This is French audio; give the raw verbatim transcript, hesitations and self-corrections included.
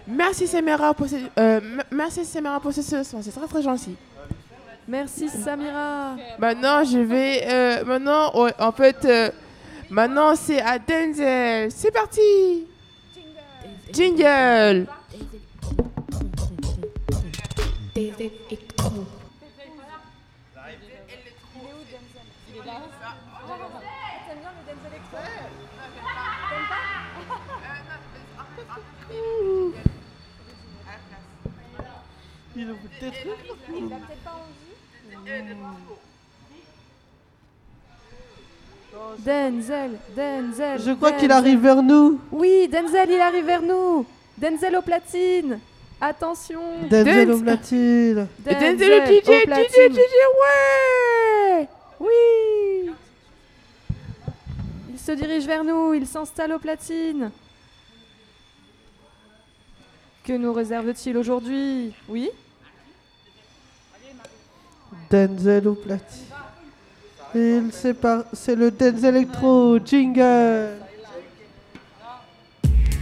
Merci Samira pour ce, euh, m- merci Samira pour ce ce son, c'est très très gentil. Merci Samira. Maintenant je vais, euh, maintenant ouais, en fait, euh, maintenant c'est à Denzel. C'est parti. Jingle. Il a peut-être. Denzel, Denzel. Je crois qu'il Denzel. arrive vers nous. Oui, Denzel, il arrive vers nous. Denzel au platine. Attention. Denzel Denzel. au platine. Et Denzel le D J, au D J, platine. D J, ouais. Oui. Il se dirige vers nous, il s'installe au platine. Que nous réserve-t-il aujourd'hui? Oui? Denzel au platine. Il sépare. C'est le Denzel Electro. Jingle.